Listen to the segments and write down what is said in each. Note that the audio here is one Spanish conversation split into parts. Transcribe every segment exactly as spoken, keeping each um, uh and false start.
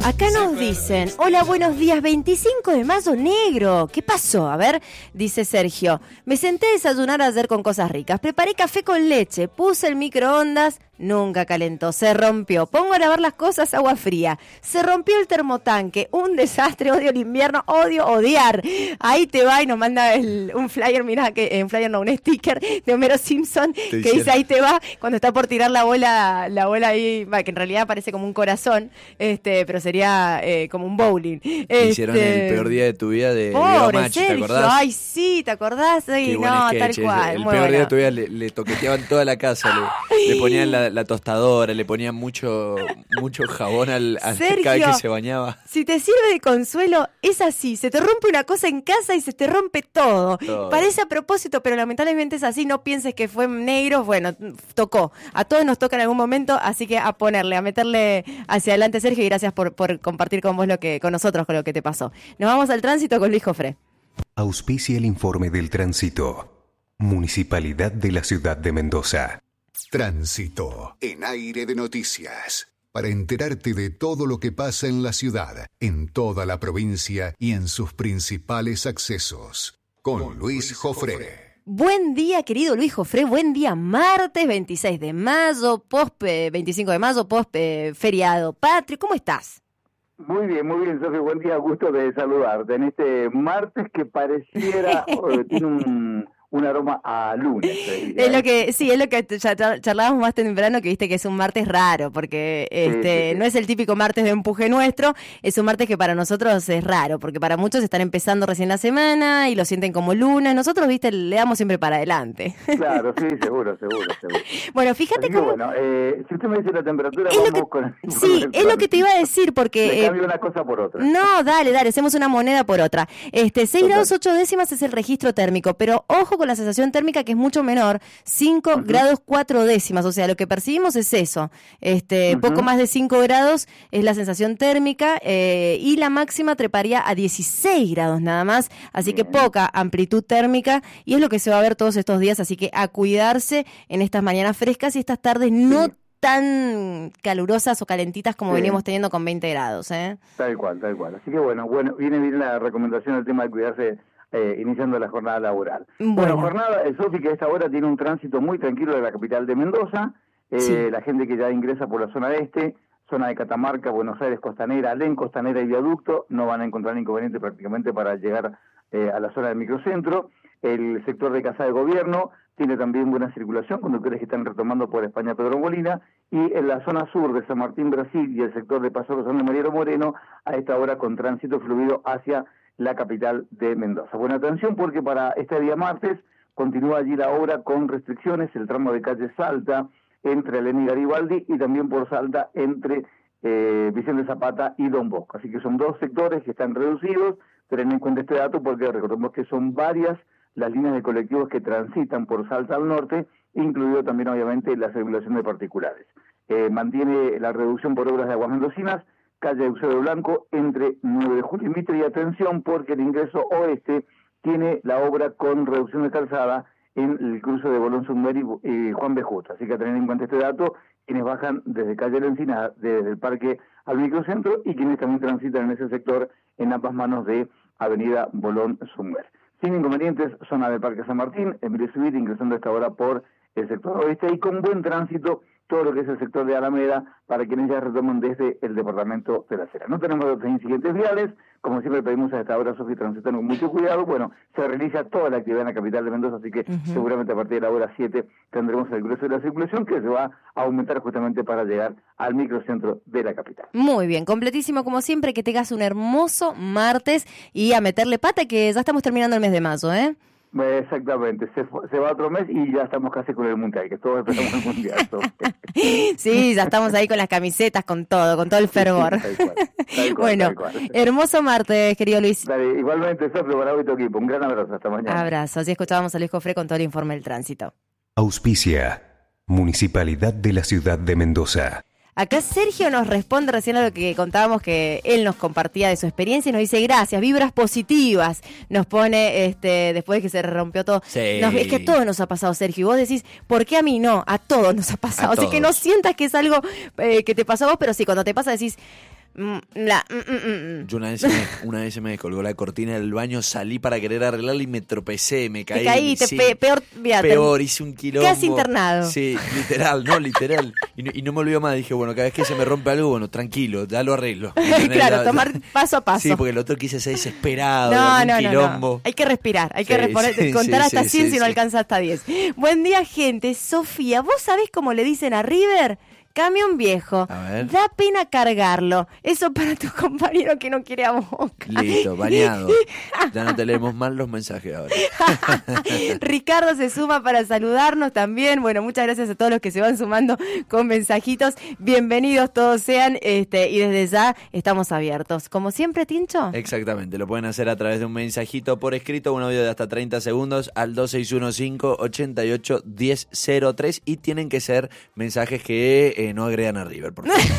Acá nos dicen, hola, buenos días, veinticinco de mayo negro. ¿Qué pasó? A ver, dice Sergio. Me senté a desayunar ayer con cosas ricas. Preparé café con leche, puse el microondas, nunca calentó, se rompió. Pongo a lavar las cosas, agua fría. Se rompió el termotanque, un desastre, odio el invierno, odio odiar. Ahí te va y nos manda el, un flyer, mira, que un flyer no, un sticker de Homero Simpson que dice ahí te va, cuando está por tirar la bola, la bola ahí, va, que en realidad parece como un corazón, este, pero sería eh, como un bowling. Este, hicieron el peor día de tu vida de pobre Machi, ¿te Sergio, acordás? ay sí, ¿te acordás? Ay, no, tal cual. El muy peor bueno. día de tu vida le, le toqueteaban toda la casa, le, le ponían la, la tostadora, le ponían mucho mucho jabón al, al Sergio, cada vez que se bañaba. Si te sirve de consuelo, es así, se te rompe una cosa en casa y se te rompe todo. todo. Parece a propósito, pero lamentablemente es así, no pienses que fue negro, bueno, tocó. A todos nos toca en algún momento, así que a ponerle, a meterle hacia adelante, Sergio, y gracias por, por compartir con vos lo que, con nosotros, con lo que te pasó. Nos vamos al tránsito con Luis Jofré. Auspicia el informe del tránsito. Municipalidad de la Ciudad de Mendoza. Tránsito en Aire de Noticias. Para enterarte de todo lo que pasa en la ciudad, en toda la provincia y en sus principales accesos. Con Luis Jofré. Buen día, querido Luis Jofré, buen día, martes veintiséis de mayo, post eh, veinticinco de mayo, post eh, feriado patrio. ¿Cómo estás? Muy bien, muy bien, Sofía, buen día, gusto de saludarte en este martes que pareciera, oh, tiene un... un aroma a lunes. Eh, es lo que, sí, es lo que ya charlábamos más temprano, que viste que es un martes raro, porque este sí, sí, sí. no es el típico martes de empuje nuestro, es un martes que para nosotros es raro, porque para muchos están empezando recién la semana y lo sienten como lunes. Nosotros, viste, le damos siempre para adelante. Claro, sí, seguro, seguro, seguro. Bueno, fíjate cómo... Bueno, eh, si usted me dice la temperatura, es vamos que, con... Sí, con es lo que te iba a decir, porque... Me cambio eh, una cosa por otra. No, dale, dale, hacemos una moneda por otra. Este, seis grados ocho décimas es el registro térmico, pero ojo con la sensación térmica, que es mucho menor, cinco uh-huh. grados cuatro décimas, o sea, lo que percibimos es eso, este uh-huh. poco más de cinco grados es la sensación térmica, eh, y la máxima treparía a dieciséis grados nada más, así Bien. que poca amplitud térmica, y es lo que se va a ver todos estos días, así que a cuidarse en estas mañanas frescas y estas tardes no sí. tan calurosas o calentitas como sí. venimos teniendo con veinte grados, ¿eh? Tal cual, tal cual, así que bueno, bueno, viene bien la recomendación del tema de cuidarse Eh, iniciando la jornada laboral. Bueno, bueno jornada, eh, Sofi, que a esta hora tiene un tránsito muy tranquilo de la capital de Mendoza, eh, sí. la gente que ya ingresa por la zona este, zona de Catamarca, Buenos Aires, Costanera, Alén, Costanera y Viaducto, no van a encontrar inconveniente prácticamente para llegar eh, a la zona del microcentro. El sector de Casa de Gobierno tiene también buena circulación, conductores que están retomando por España Pedro Molina, y en la zona sur de San Martín, Brasil, y el sector de Paso Rosano de Mariano Moreno, a esta hora con tránsito fluido hacia la capital de Mendoza. Buena atención porque para este día martes continúa allí la obra con restricciones, el tramo de calle Salta entre Alén y Garibaldi, y también por Salta entre eh, Vicente Zapata y Don Bosco. Así que son dos sectores que están reducidos, ten en cuenta este dato porque recordemos que son varias las líneas de colectivos que transitan por Salta al norte, incluido también obviamente la circulación de particulares. Eh, mantiene la reducción por obras de aguas mendocinas, calle Eusebio Blanco, entre nueve de julio y Mitre, y atención porque el ingreso oeste tiene la obra con reducción de calzada en el cruce de Bolón Summer y eh, Juan B. Justo. Así que a tener en cuenta este dato, quienes bajan desde calle La Encina, desde el parque al microcentro, y quienes también transitan en ese sector en ambas manos de avenida Bolón Summer. Sin inconvenientes, zona del Parque San Martín, Emilio Subir, ingresando a esta hora por el sector oeste, y con buen tránsito todo lo que es el sector de Alameda, para quienes ya retoman desde el departamento de La Cera. No tenemos otros incidentes viales, como siempre pedimos a esta hora, Sofía, transitan con mucho cuidado. Bueno, se realiza toda la actividad en la capital de Mendoza, así que uh-huh. seguramente a partir de la hora siete tendremos el grueso de la circulación, que se va a aumentar justamente para llegar al microcentro de la capital. Muy bien, completísimo como siempre, que tengas un hermoso martes y a meterle pata, que ya estamos terminando el mes de mayo, ¿eh? Exactamente, se, se va otro mes y ya estamos casi con el mundial, que todos esperamos el mundial. Sí, ya estamos ahí con las camisetas, con todo, con todo el fervor. Sí, sí, tal cual, tal cual, bueno, tal cual. Hermoso martes, querido Luis. Dale, igualmente, Sofía, para tu equipo. Un gran abrazo, hasta mañana. Abrazo, así escuchábamos a Luis Jofré con todo el informe del tránsito. Auspicia, Municipalidad de la Ciudad de Mendoza. Acá Sergio nos responde recién a lo que contábamos, que él nos compartía de su experiencia y nos dice gracias, vibras positivas. Nos pone, este, después de que se rompió todo. Sí. Nos, es que a todos nos ha pasado, Sergio. Y vos decís, ¿por qué a mí no? A todos nos ha pasado. A Así todos. que no sientas que es algo eh, que te pasó a vos, pero sí, cuando te pasa decís, Mm, la, mm, mm, mm. Yo una vez, me, una vez se me descolgó la cortina del baño, salí para querer arreglarla y me tropecé, me caí. Te caí, te sí, pe- peor, mira, peor, hice un quilombo. Casi internado. Sí, literal, no, literal. Y no, y no me olvido más, dije, bueno, cada vez que se me rompe algo, bueno, tranquilo, ya lo arreglo. Claro, ya, tomar paso a paso. Sí, porque el otro quise ser desesperado, no, un no, quilombo. No, no. Hay que respirar, hay sí, que responder, sí, contar sí, hasta sí, cien sí, si no sí. alcanza hasta diez. Buen día, gente. Sofía, ¿vos sabés cómo le dicen a River? Camión viejo. A ver. Da pena cargarlo. Eso para tu compañero que no quiere a Boca. Listo, bañado. Ya no te leemos mal los mensajes ahora. Ricardo se suma para saludarnos también. Bueno, muchas gracias a todos los que se van sumando con mensajitos. Bienvenidos todos sean, este, y desde ya estamos abiertos. Como siempre, Tincho. Exactamente, lo pueden hacer a través de un mensajito por escrito, un audio de hasta treinta segundos al dos seis uno cinco, ocho ocho, uno cero cero tres y tienen que ser mensajes que eh, no agregan a River, por favor.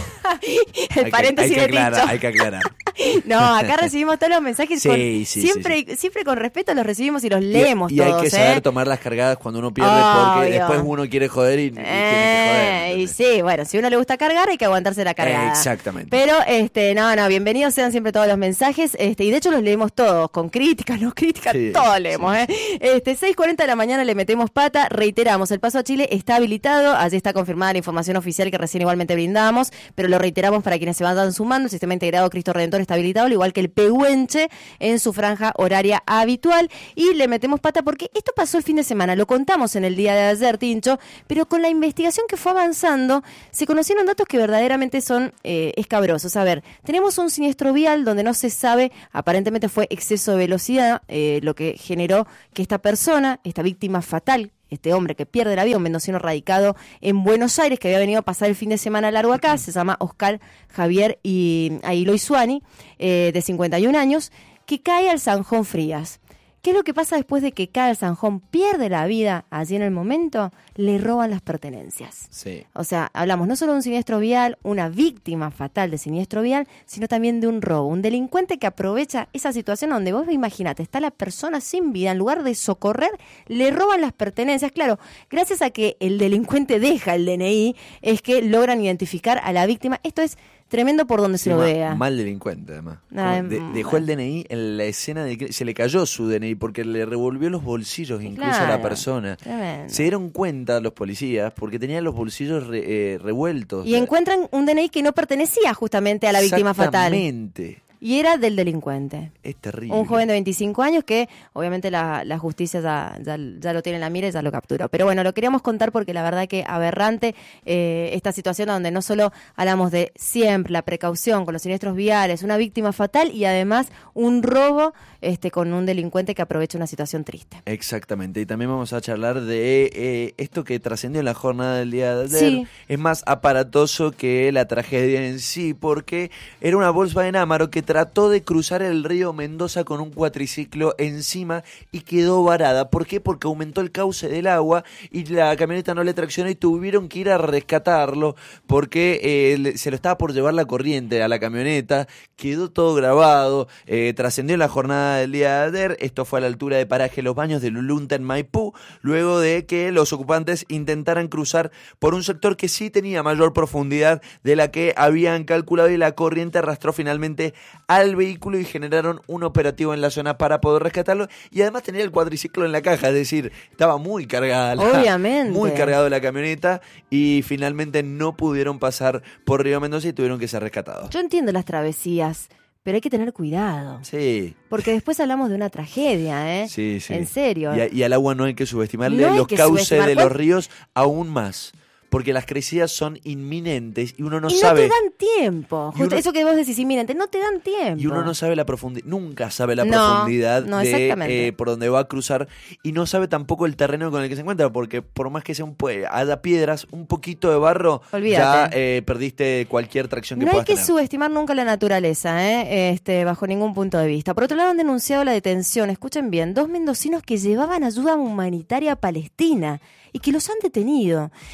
El hay paréntesis que, hay que de aclarar, Tincho. hay que aclarar. No, acá recibimos todos los mensajes. Sí, con, sí, siempre, sí, sí. siempre con respeto los recibimos y los leemos y, y todos. hay que saber ¿eh? tomar las cargadas cuando uno pierde, Obvio. porque después uno quiere joder y, y Eh, tiene que joder. y sí, bueno, si a uno le gusta cargar, hay que aguantarse la cargada. Eh, exactamente. Pero, este, no, no, bienvenidos sean siempre todos los mensajes, este, y de hecho los leemos todos, con críticas, no críticas, Sí, todos leemos, sí, ¿eh? Este, seis cuarenta de la mañana le metemos pata, reiteramos, el paso a Chile está habilitado, allí está confirmada la información oficial que recién igualmente brindamos, pero lo reiteramos para quienes se vayan sumando, el sistema integrado Cristo Redentor está habilitado, al igual que el Pehuenche en su franja horaria habitual, y le metemos pata porque esto pasó el fin de semana, lo contamos en el día de ayer, Tincho, pero con la investigación que fue avanzando, se conocieron datos que verdaderamente son eh, escabrosos. A ver, tenemos un siniestro vial donde no se sabe, aparentemente fue exceso de velocidad, eh, lo que generó que esta persona, esta víctima fatal, este hombre que pierde la vida, un mendocino radicado en Buenos Aires, que había venido a pasar el fin de semana largo acá, se llama Oscar Javier y Ailo Isuani, eh, de cincuenta y un años, que cae al Zanjón Frías. ¿Qué es lo que pasa después de que cae al Zanjón, pierde la vida allí en el momento? Le roban las pertenencias. Sí. O sea, hablamos no solo de un siniestro vial, una víctima fatal de siniestro vial, sino también de un robo. Un delincuente que aprovecha esa situación donde vos imagínate, está la persona sin vida, en lugar de socorrer, le roban las pertenencias. Claro, gracias a que el delincuente deja el D N I, es que logran identificar a la víctima. Esto es tremendo por donde Sí, se lo ma- vea. Mal delincuente, además. Ay, Como de- mal. dejó el D N I en la escena de que se le cayó su D N I porque le revolvió los bolsillos incluso a la Claro, persona. tremendo. Se dieron cuenta los policías porque tenían los bolsillos re- eh, revueltos. Y encuentran un D N I que no pertenecía justamente a la víctima fatal. Exactamente. Y era del delincuente. Es terrible. Un joven de veinticinco años que obviamente la, la justicia ya, ya, ya lo tiene en la mira y ya lo capturó. Pero bueno, lo queríamos contar porque la verdad que aberrante eh, esta situación donde no solo hablamos de siempre la precaución con los siniestros viales, una víctima fatal y además un robo este, con un delincuente que aprovecha una situación triste. Exactamente, y también vamos a charlar de eh, esto que trascendió en la jornada del día de ayer. Sí. Es más aparatoso que la tragedia en sí, porque era una Volkswagen Amaro que trató de cruzar el río Mendoza con un cuatriciclo encima y quedó varada. ¿Por qué? Porque aumentó el cauce del agua y la camioneta no le traccionó y tuvieron que ir a rescatarlo porque eh, se lo estaba por llevar la corriente a la camioneta. Quedó todo grabado, eh, trascendió en la jornada del día de ayer. Esto fue a la altura de paraje Los Baños de Lulunta en Maipú, luego de que los ocupantes intentaran cruzar por un sector que sí tenía mayor profundidad de la que habían calculado y la corriente arrastró finalmente al vehículo y generaron un operativo en la zona para poder rescatarlo y además tenía el cuadriciclo en la caja, es decir, estaba muy cargada la, Obviamente. muy cargado la camioneta y finalmente no pudieron pasar por Río Mendoza y tuvieron que ser rescatados. Yo entiendo las travesías, pero hay que tener cuidado. Sí. Porque después hablamos de una tragedia, ¿eh? Sí, sí. En serio. Y, a- y al agua no hay que subestimarle, No hay los que cauces subestimar. de los ¿Cuán- ríos aún más. Porque las crecidas son inminentes y uno no y sabe. no te dan tiempo. Y Justo uno- eso que vos decís, inminente, no te dan tiempo. Y uno no sabe la profundidad, nunca sabe la No, profundidad no, de exactamente. eh, por donde va a cruzar y no sabe tampoco el terreno con el que se encuentra, porque por más que sea un pue- haya piedras, un poquito de barro, Olvídate. ya eh, perdiste cualquier tracción que No hay puedas que tener. subestimar nunca la naturaleza, ¿eh? este, bajo ningún punto de vista. Por otro lado, han denunciado la detención, escuchen bien, dos mendocinos que llevaban ayuda humanitaria a Palestina y que los han detenido. Estamos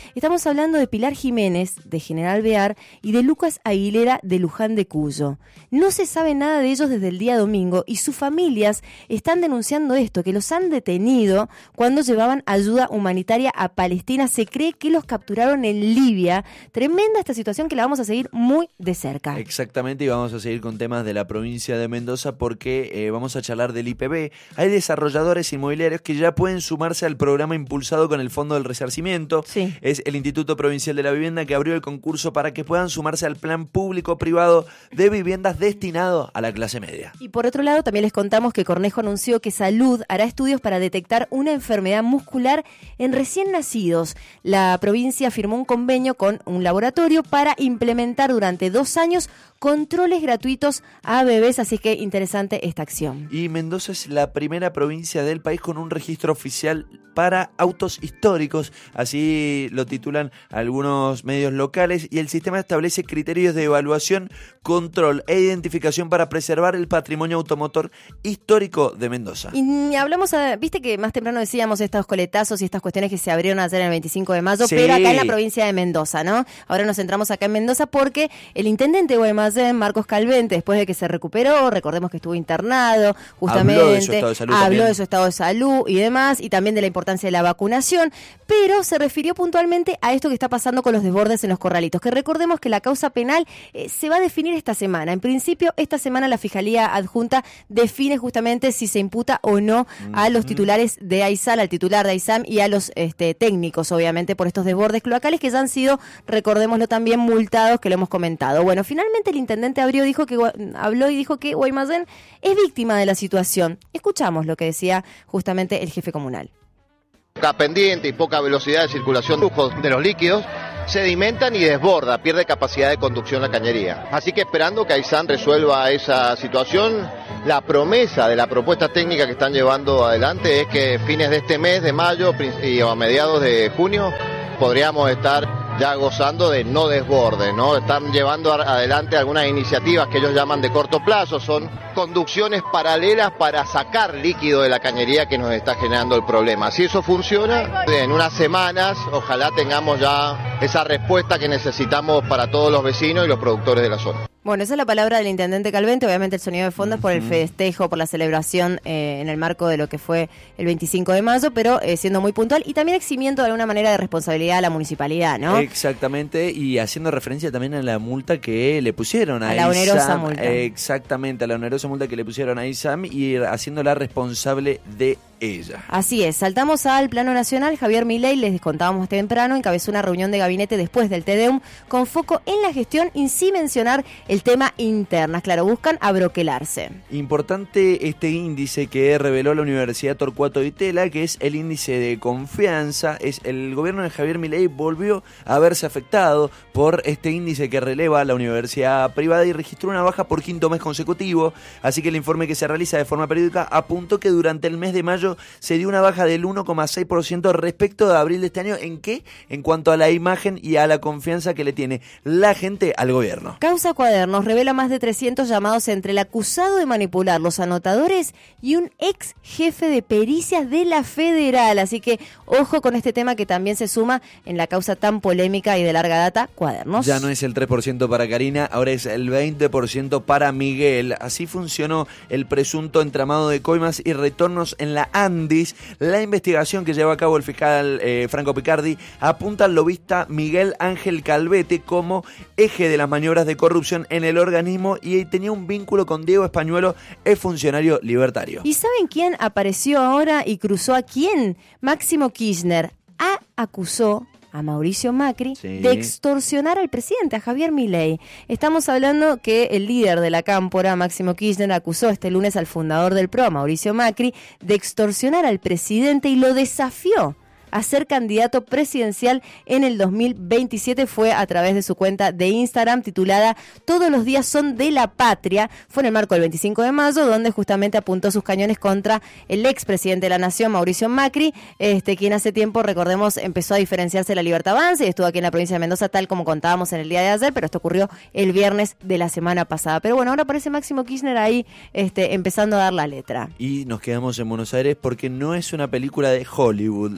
Estamos hablando de Pilar Jiménez, de General Bear, y de Lucas Aguilera, de Luján de Cuyo. No se sabe nada de ellos desde el día domingo y sus familias están denunciando esto, que los han detenido cuando llevaban ayuda humanitaria a Palestina. Se cree que los capturaron en Libia. Tremenda esta situación que la vamos a seguir muy de cerca. Exactamente, y vamos a seguir con temas de la provincia de Mendoza porque eh, vamos a charlar del I P B. Hay desarrolladores inmobiliarios que ya pueden sumarse al programa impulsado con el Fondo del Resarcimiento. Sí. Es el Instituto Provincial de la Vivienda que abrió el concurso para que puedan sumarse al plan público-privado de viviendas destinado a la clase media. Y por otro lado, también les contamos que Cornejo anunció que Salud hará estudios para detectar una enfermedad muscular en recién nacidos. La provincia firmó un convenio con un laboratorio para implementar durante dos años controles gratuitos a bebés, así que interesante esta acción. Y Mendoza es la primera provincia del país con un registro oficial para autos históricos, así lo titulan algunos medios locales, y el sistema establece criterios de evaluación, control e identificación para preservar el patrimonio automotor histórico de Mendoza. Y hablamos, a, viste que más temprano decíamos estos coletazos y estas cuestiones que se abrieron ayer en el veinticinco de mayo, sí. Pero acá en la provincia de Mendoza, ¿no? Ahora nos centramos acá en Mendoza porque el intendente de Guaymallén, Marcos Calvente, después de que se recuperó, recordemos que estuvo internado, justamente, habló de su estado de salud, habló también. de su estado de salud y demás, y también de la importancia de la vacunación, pero se refirió puntualmente a esto que está pasando con los desbordes en los corralitos, que recordemos que la causa penal eh, se va a definir esta semana. En principio, esta semana la Fiscalía Adjunta define justamente si se imputa o no a los titulares de AISAL, al titular de AISAM y a los este, técnicos, obviamente, por estos desbordes cloacales que ya han sido, recordémoslo también, multados, que lo hemos comentado. Bueno, finalmente el intendente abrió, dijo que, habló y dijo que Guaymallén es víctima de la situación. Escuchamos lo que decía justamente el jefe comunal. Poca pendiente y poca velocidad de circulación de los líquidos, sedimentan y desborda, pierde capacidad de conducción la cañería. Así que esperando que AISAN resuelva esa situación, la promesa de la propuesta técnica que están llevando adelante es que fines de este mes de mayo y a mediados de junio podríamos estar ya gozando de no desborde, ¿no? Están llevando adelante algunas iniciativas que ellos llaman de corto plazo, son conducciones paralelas para sacar líquido de la cañería que nos está generando el problema. Si eso funciona, en unas semanas ojalá tengamos ya esa respuesta que necesitamos para todos los vecinos y los productores de la zona. Bueno, esa es la palabra del intendente Calvente, obviamente el sonido de fondo es por el festejo, por la celebración eh, en el marco de lo que fue el veinticinco de mayo, pero eh, siendo muy puntual y también eximiendo de alguna manera de responsabilidad a la municipalidad, ¿no? Exactamente, y haciendo referencia también a la multa que le pusieron a, a la onerosa ISAM, multa. Exactamente, a la onerosa multa que le pusieron a ISAM y haciéndola responsable de ella. Así es, saltamos al plano nacional. Javier Milei, les contábamos temprano, encabezó una reunión de gabinete después del Te Deum con foco en la gestión y sin mencionar el tema internas. Claro, buscan abroquelarse. Importante este índice que reveló la Universidad Torcuato Di Tella, que es el índice de confianza. Es el gobierno de Javier Milei volvió a verse afectado por este índice que releva la universidad privada y registró una baja por quinto mes consecutivo. Así que el informe que se realiza de forma periódica apuntó que durante el mes de mayo se dio una baja del uno coma seis por ciento respecto de abril de este año. ¿En qué? En cuanto a la imagen y a la confianza que le tiene la gente al gobierno. Causa Cuadernos revela más de trescientos llamados entre el acusado de manipular los anotadores y un ex jefe de pericias de la Federal. Así que ojo con este tema que también se suma en la causa tan polémica y de larga data, Cuadernos. Ya no es el tres por ciento para Karina, ahora es el veinte por ciento para Miguel. Así funcionó el presunto entramado de coimas y retornos en la Andis. La investigación que lleva a cabo el fiscal eh, Franco Picardi apunta al lobista Miguel Ángel Calvete como eje de las maniobras de corrupción en el organismo y tenía un vínculo con Diego Españuelo, el funcionario libertario. ¿Y saben quién apareció ahora y cruzó a quién? Máximo Kirchner. A acusó a Mauricio Macri sí. de extorsionar al presidente, a Javier Milei. Estamos hablando que el líder de la cámpora, Máximo Kirchner, acusó este lunes al fundador del P R O, Mauricio Macri, de extorsionar al presidente y lo desafió a ser candidato presidencial en el dos mil veintisiete. Fue a través de su cuenta de Instagram titulada Todos los días son de la patria. Fue en el marco del veinticinco de mayo, donde justamente apuntó sus cañones contra el expresidente de la Nación, Mauricio Macri, este, quien hace tiempo, recordemos, empezó a diferenciarse de la Libertad Avanza y estuvo aquí en la provincia de Mendoza, tal como contábamos en el día de ayer, pero esto ocurrió el viernes de la semana pasada. Pero bueno, ahora aparece Máximo Kirchner ahí este, empezando a dar la letra. Y nos quedamos en Buenos Aires porque no es una película de Hollywood lo que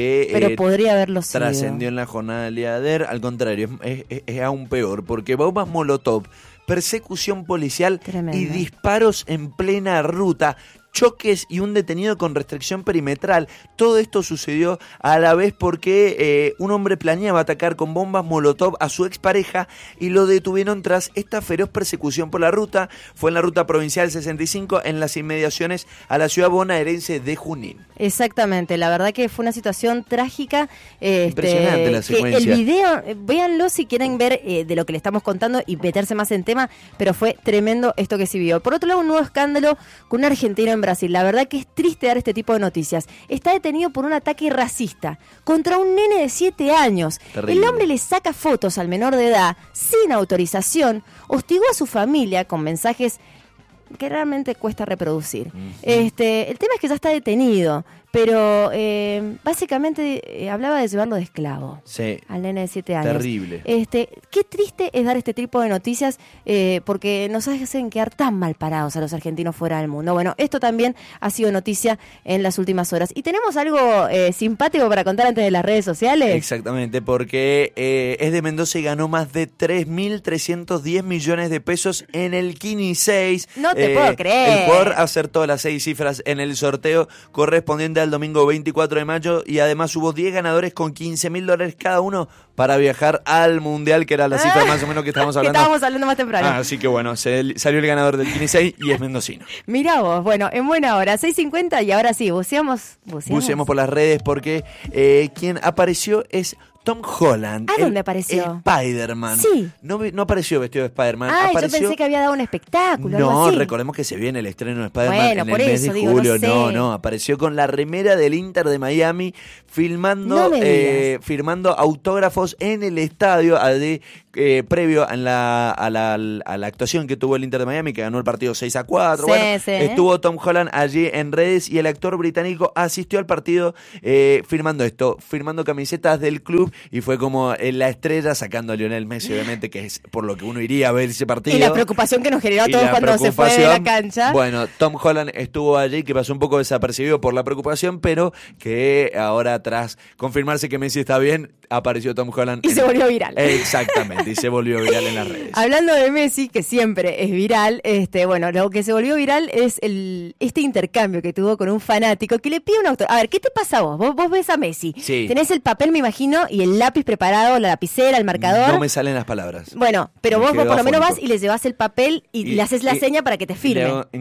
que Pero eh, podría haberlo sido. trascendió en la jornada del día de ayer. Al contrario, es, es, es aún peor, porque bombas molotov, persecución policial Tremendo. y disparos en plena ruta, choques y un detenido con restricción perimetral. Todo esto sucedió a la vez porque eh, un hombre planeaba atacar con bombas molotov a su expareja y lo detuvieron tras esta feroz persecución por la ruta. Fue en la ruta provincial sesenta y cinco en las inmediaciones a la ciudad bonaerense de Junín. Exactamente, la verdad que fue una situación trágica. Este, Impresionante la secuencia. Que el video, eh, véanlo si quieren ver eh, de lo que le estamos contando y meterse más en tema, pero fue tremendo esto que se vio. Por otro lado, un nuevo escándalo con un argentino en Brasil. La verdad que es triste dar este tipo de noticias. Está detenido por un ataque racista contra un nene de siete años. Terrible. El hombre le saca fotos al menor de edad sin autorización, hostigó a su familia con mensajes que realmente cuesta reproducir. Uh-huh. Este, el tema es que ya está detenido, pero eh, básicamente eh, hablaba de llevarlo de esclavo. Sí. Al nene de siete años. Terrible. Este, qué triste es dar este tipo de noticias eh, porque nos hacen quedar tan mal parados a los argentinos fuera del mundo. Bueno, esto también ha sido noticia en las últimas horas. ¿Y tenemos algo eh, simpático para contar antes de las redes sociales? Exactamente, porque eh, es de Mendoza y ganó más de tres mil trescientos diez millones de pesos en el Kini seis. No te eh, puedo creer. El jugador acertó las seis cifras en el sorteo correspondiente al domingo veinticuatro de mayo y además hubo diez ganadores con quince mil dólares cada uno para viajar al Mundial, que era la cifra más o menos que estábamos hablando. Que estábamos hablando más temprano. Ah, así que bueno, se, salió el ganador del Kini seis y es mendocino. Mirá vos, bueno, en buena hora, seis cincuenta y ahora sí, buceamos. Buceamos, buceamos por las redes porque eh, quien apareció es Tom Holland. ¿A dónde el, apareció? Spider-Man. Sí. No, no apareció vestido de Spider-Man. Ay, apareció... yo pensé que había dado un espectáculo. No, algo así. recordemos que se viene el estreno de Spider-Man bueno, en por el mes eso, de digo, julio. No, sé. no, no, apareció con la remera del Inter de Miami, filmando, No me eh, firmando autógrafos en el estadio de, eh, previo a la, a, la, a la actuación que tuvo el Inter de Miami, que ganó el partido seis a cuatro. Sí, bueno, sí. estuvo Tom Holland allí en redes y el actor británico asistió al partido eh, firmando esto, firmando camisetas del club y fue como eh, la estrella sacando a Lionel Messi, obviamente, que es por lo que uno iría a ver ese partido. Y la preocupación que nos generó a Y todos la cuando se fue de la preocupación, cancha. Bueno, Tom Holland estuvo allí, que pasó un poco desapercibido por la preocupación, pero que ahora, tras confirmarse que Messi está bien, apareció Tom Holland. Y en... se volvió viral. Exactamente, y se volvió viral en las redes. Hablando de Messi, que siempre es viral, este, bueno, lo que se volvió viral es el este intercambio que tuvo con un fanático que le pide un autor. A ver, ¿qué te pasa a vos? Vos, vos ves a Messi. Sí. Tenés el papel, me imagino, y el lápiz preparado, la lapicera, el marcador. No me salen las palabras. Bueno, pero Me vos, vos quedo por lo menos afónico. vas y le llevas el papel y, Y- le haces la y- seña para que te firme. Le hago-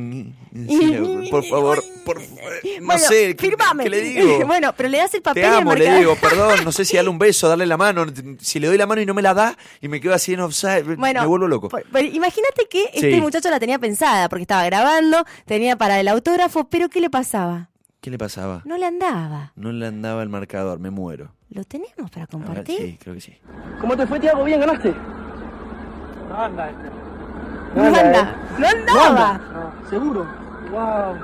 Sí, por favor, por favor, no Bueno, sé, ¿qué, firmame. qué le digo? Bueno, pero le das el papel Te y el amo, le marcador. digo, perdón, no sé si darle un beso, darle la mano. Si le doy la mano y no me la da y me quedo así en offside, Bueno, me vuelvo loco. por- por- imagínate que este Sí. muchacho la tenía pensada porque estaba grabando, tenía para el autógrafo, pero ¿qué le pasaba? ¿Qué le pasaba? No le andaba. No le andaba el marcador, me muero. ¿Lo tenemos para A ver, compartir? sí, creo que sí. ¿Cómo te fue, Tiago? ¿Bien ganaste? No anda. No andaba. No, ¿seguro? Wow.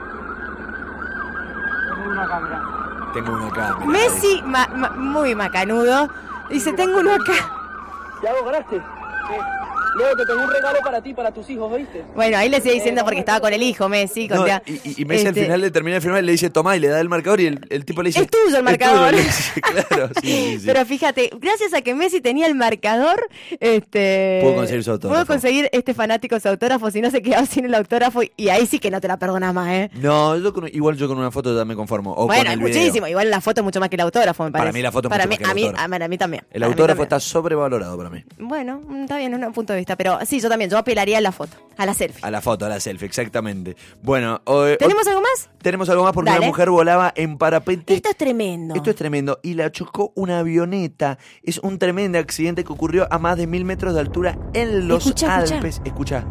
Tengo una cámara. Messi, ma- ma- muy macanudo, dice, tengo uno acá. Tiago, ganaste. Sí. Leo, que tengo un regalo para ti y para tus hijos, ¿oíste? Bueno, ahí le sigue diciendo porque estaba con el hijo, Messi. Con No, Tia- y, y- y Messi al Este, final le termina de firmar y le dice tomá y le da el marcador y el, el tipo le dice Es tuyo el marcador. tuyo", le dice, claro, sí, sí, sí. Pero fíjate, gracias a que Messi tenía el marcador, este, Pudo conseguir su autógrafo. pudo conseguir este fanático su autógrafo, si no se quedaba sin el autógrafo y ahí sí que no te la perdonas más, ¿eh? No, yo con- igual yo con una foto ya me conformo. O Bueno, con es el video. muchísimo, igual la foto mucho más que el autógrafo, me Para parece. mí la foto es para mucho mí, más que el a mí, autógrafo. a, mí- a mí también. El a mí autógrafo también. está sobrevalorado para mí. Bueno, está bien, un punto de vista, pero sí, yo también, yo apelaría a la foto, a la selfie. A la foto, a la selfie, exactamente. Bueno, hoy- ¿Tenemos algo más? tenemos algo más porque Dale. una mujer volaba en parapente. Esto es tremendo. Esto es tremendo. Y la chocó una avioneta. Es un tremendo accidente que ocurrió a más de mil metros de altura en los Escuchá, escuchá. Alpes. Escucha.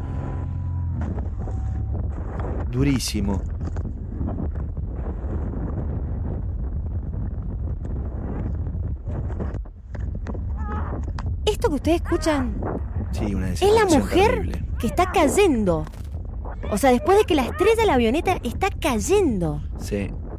Durísimo. Esto que ustedes escuchan Sí, una es la desesperación mujer terrible. que está cayendo. O sea, después de que la estrella de la avioneta está cayendo. Sí.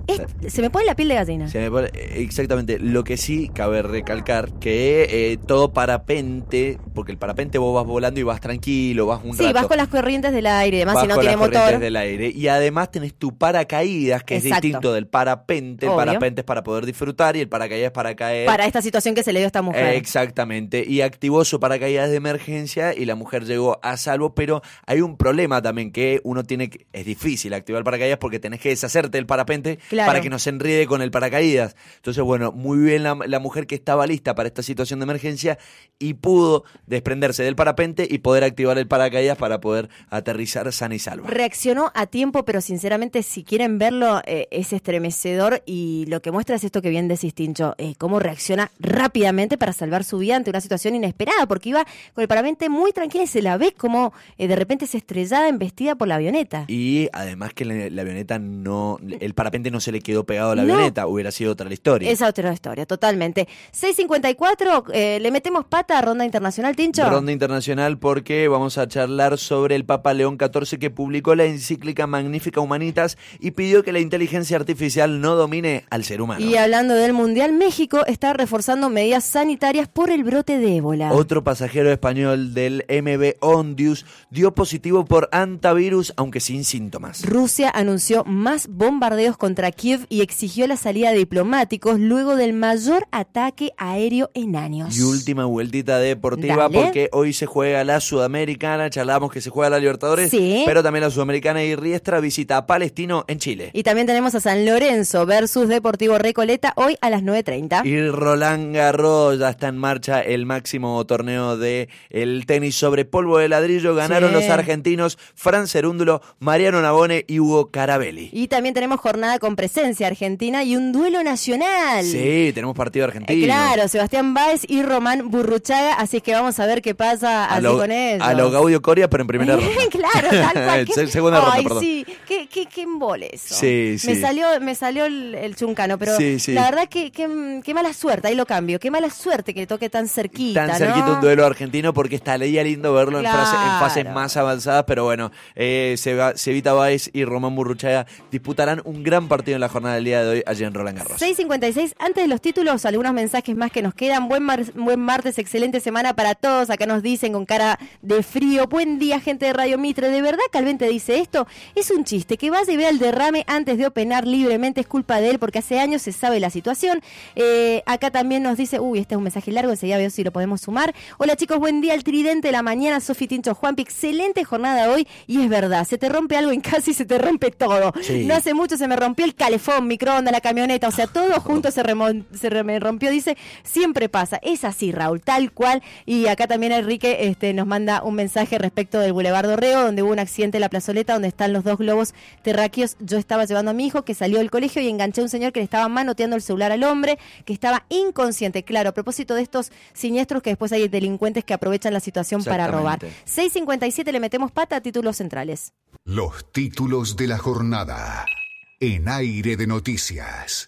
Es, se me pone la piel de gallina. Se me pone, exactamente. Lo que sí cabe recalcar que eh, todo parapente, porque el parapente vos vas volando y vas tranquilo, vas un sí, rato. Sí, vas con las corrientes del aire y demás, vas si no con tiene las corrientes motor. del aire. Y además tenés tu paracaídas, que Exacto. es distinto del parapente. El Obvio. parapente es para poder disfrutar y el paracaídas es para caer. Para esta situación que se le dio a esta mujer. Eh, exactamente. Y activó su paracaídas de emergencia y la mujer llegó a salvo, pero hay un problema también que uno tiene que... Es difícil activar el paracaídas porque tenés que deshacerte del parapente Claro. para que no se enrede con el paracaídas. Entonces, bueno, muy bien la, la mujer que estaba lista para esta situación de emergencia y pudo desprenderse del parapente y poder activar el paracaídas para poder aterrizar sana y salva. Reaccionó a tiempo, pero sinceramente, si quieren verlo, eh, es estremecedor y lo que muestra es esto que bien decís, Tincho, eh, cómo reacciona rápidamente para salvar su vida ante una situación inesperada, porque iba con el parapente muy tranquila y se la ve como eh, de repente se estrellada embestida por la avioneta. Y además que la, la avioneta no, el parapente no se le quedó pegado a la No. avioneta, hubiera sido otra la historia. Esa otra historia, totalmente. seis cincuenta y cuatro, eh, le metemos pata a Ronda Internacional, Tincho. Ronda internacional porque vamos a charlar sobre el Papa León catorce que publicó la encíclica Magnifica Humanitas y pidió que la inteligencia artificial no domine al ser humano. Y hablando del Mundial, México está reforzando medidas sanitarias por el brote de ébola. Otro pasajero español del M V Ondius dio positivo por antivirus, aunque sin síntomas. Rusia anunció más bombardeos contra Kiev y exigió la salida de diplomáticos luego del mayor ataque aéreo en años. Y última vueltita deportiva. Dale. Porque hoy se juega la Sudamericana, charlábamos que se juega la Libertadores, Sí. pero también la Sudamericana y Riestra visita a Palestino en Chile. Y también tenemos a San Lorenzo versus Deportivo Recoleta hoy a las nueve treinta. Y Roland Garros, ya está en marcha el máximo torneo de el tenis sobre polvo de ladrillo. Ganaron Sí. los argentinos Fran Cerúndulo, Mariano Navone y Hugo Carabelli. Y también tenemos jornada con presencia argentina y un duelo nacional. Sí, tenemos partido argentino. Eh, claro, Sebastián Báez y Román Burruchaga, así es que vamos a ver qué pasa A así lo, con ellos. a lo Gaudio Coria, pero en primera ronda. Claro, tal cual. ¿Qué- Se- segunda ronda, Ay, perdón. sí, qué, qué, qué embole eso. Sí, sí. Me salió, me salió el, el chuncano, pero Sí, sí. la verdad que, que, qué mala suerte, ahí lo cambio, qué mala suerte que toque tan cerquita, Tan cerquita ¿no? un duelo argentino porque estaría lindo verlo en, frase- en fases Claro. más avanzadas, pero bueno, eh, Seba- Cevita Báez y Román Burruchaga disputarán un gran partido en la jornada del día de hoy allí en Roland Garros. seis cincuenta y seis, antes de los títulos, algunos mensajes más que nos quedan. Buen, mar- buen martes, excelente semana para todos. Acá nos dicen con cara de frío. Buen día, gente de Radio Mitre. ¿De verdad Calvin te dice esto? Es un chiste. Que vaya y vea el derrame antes de opinar libremente. Es culpa de él porque hace años se sabe la situación. Eh, acá también nos dice, uy, este es un mensaje largo, enseguida veo si lo podemos sumar. Hola chicos, buen día. El tridente de la mañana, Sofi Tincho Juanpi. Excelente jornada hoy. Y es verdad, se te rompe algo en casa y se te rompe todo. Sí. No hace mucho se me rompió el calefón, microondas, la camioneta, o sea, todo junto se, remon- se re- me rompió, dice, siempre pasa. Es así, Raúl, tal cual. Y acá también Enrique este, nos manda un mensaje respecto del Boulevard Dorrego, donde hubo un accidente en la plazoleta, donde están los dos globos terráqueos. Yo estaba llevando a mi hijo, que salió del colegio, y enganché a un señor que le estaba manoteando el celular al hombre, que estaba inconsciente. Claro, a propósito de estos siniestros, que después hay delincuentes que aprovechan la situación para robar. Exactamente. seis cincuenta y siete, le metemos pata a títulos centrales. Los títulos de la jornada en Aire de Noticias.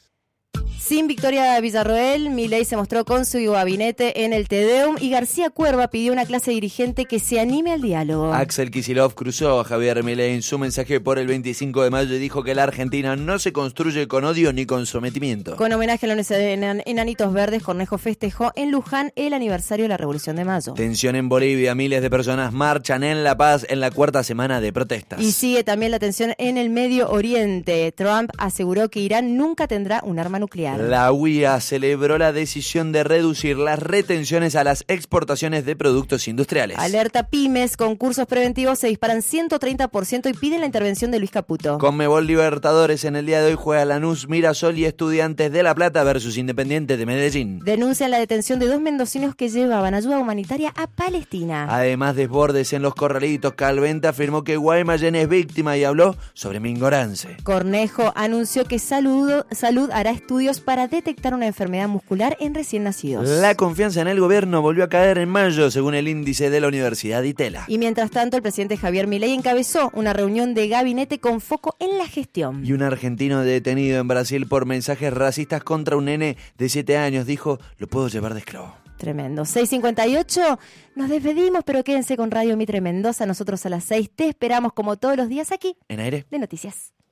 Sin Victoria Villarroel, Milei se mostró con su gabinete en el Tedeum y García Cuerva pidió a una clase dirigente que se anime al diálogo. Axel Kicillof cruzó a Javier Milei en su mensaje por el veinticinco de mayo y dijo que la Argentina no se construye con odio ni con sometimiento. Con homenaje a los enan- enanitos verdes, Cornejo festejó en Luján el aniversario de la Revolución de Mayo. Tensión en Bolivia, miles de personas marchan en La Paz en la cuarta semana de protestas. Y sigue también la tensión en el Medio Oriente. Trump aseguró que Irán nunca tendrá un arma nuclear. La U I A celebró la decisión de reducir las retenciones a las exportaciones de productos industriales. Alerta pymes, concursos preventivos se disparan ciento treinta por ciento y piden la intervención de Luis Caputo. Conmebol Libertadores en el día de hoy juega Lanús, Mirasol y Estudiantes de La Plata versus Independiente de Medellín. Denuncian la detención de dos mendocinos que llevaban ayuda humanitaria a Palestina. Además, desbordes en los corralitos. Calvente afirmó que Guaymallén es víctima y habló sobre Mingorance. Cornejo anunció que Salud, Salud hará estudios para detectar una enfermedad muscular en recién nacidos. La confianza en el gobierno volvió a caer en mayo, según el índice de la Universidad de Itela. Y mientras tanto, el presidente Javier Milei encabezó una reunión de gabinete con foco en la gestión. Y un argentino detenido en Brasil por mensajes racistas contra un nene de siete años dijo, lo puedo llevar de esclavo. Tremendo. seis cincuenta y ocho, nos despedimos, pero quédense con Radio Mitre Mendoza. Nosotros a las seis te esperamos como todos los días aquí En aire de Noticias.